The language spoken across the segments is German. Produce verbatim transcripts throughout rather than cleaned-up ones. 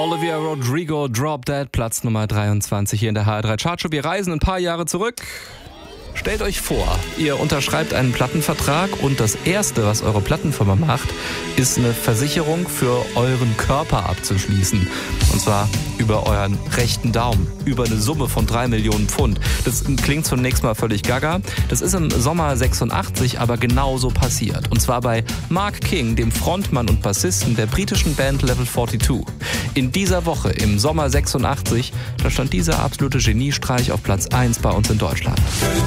Olivia Rodrigo, Drop Dead, Platz Nummer dreiundzwanzig hier in der H R drei Chartshow. Wir reisen ein paar Jahre zurück. Stellt euch vor, ihr unterschreibt einen Plattenvertrag und das Erste, was eure Plattenfirma macht, ist eine Versicherung für euren Körper abzuschließen. Und zwar über euren rechten Daumen, über eine Summe von drei Millionen Pfund. Das klingt zunächst mal völlig gaga. Das ist im Sommer sechsundachtzig aber genauso passiert. Und zwar bei Mark King, dem Frontmann und Bassisten der britischen Band Level zweiundvierzig. In dieser Woche, im Sommer sechsundachtzig, da stand dieser absolute Geniestreich auf Platz eins bei uns in Deutschland.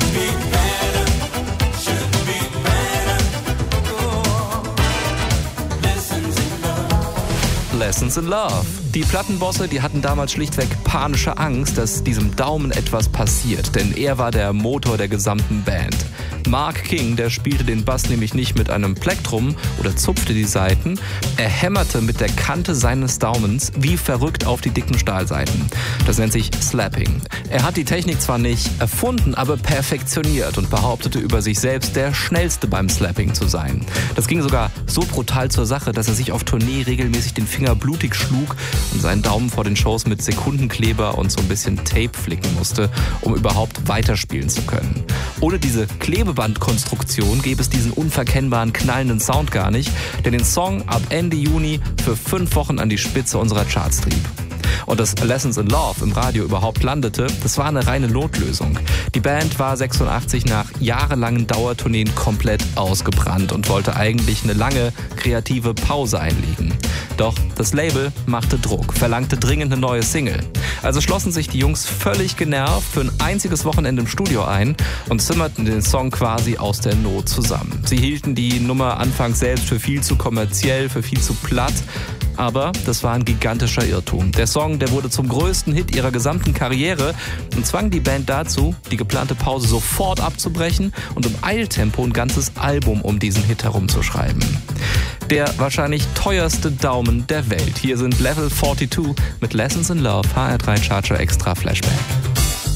Lessons in Love. Die Plattenbosse, die hatten damals schlichtweg panische Angst, dass diesem Daumen etwas passiert, denn er war der Motor der gesamten Band. Mark King, der spielte den Bass nämlich nicht mit einem Plektrum oder zupfte die Saiten, er hämmerte mit der Kante seines Daumens wie verrückt auf die dicken Stahlsaiten. Das nennt sich Slapping. Er hat die Technik zwar nicht erfunden, aber perfektioniert und behauptete über sich selbst, der Schnellste beim Slapping zu sein. Das ging sogar so brutal zur Sache, dass er sich auf Tournee regelmäßig den Finger blutig schlug und seinen Daumen vor den Shows mit Sekundenkleber und so ein bisschen Tape flicken musste, um überhaupt weiterspielen zu können. Ohne diese Klebebandkonstruktion gäbe es diesen unverkennbaren, knallenden Sound gar nicht, der den Song ab Ende Juni für fünf Wochen an die Spitze unserer Charts trieb. Und dass Lessons in Love im Radio überhaupt landete, das war eine reine Notlösung. Die Band war sechsundachtzig nach jahrelangen Dauertourneen komplett ausgebrannt und wollte eigentlich eine lange kreative Pause einlegen. Doch das Label machte Druck, verlangte dringend eine neue Single. Also schlossen sich die Jungs völlig genervt für ein einziges Wochenende im Studio ein und zimmerten den Song quasi aus der Not zusammen. Sie hielten die Nummer anfangs selbst für viel zu kommerziell, für viel zu platt. Aber das war ein gigantischer Irrtum. Der Song, der wurde zum größten Hit ihrer gesamten Karriere und zwang die Band dazu, die geplante Pause sofort abzubrechen und im Eiltempo ein ganzes Album um diesen Hit herumzuschreiben. Der wahrscheinlich teuerste Daumen der Welt. Hier sind Level zweiundvierzig mit Lessons in Love, H R drei Chartshow Extra Flashback.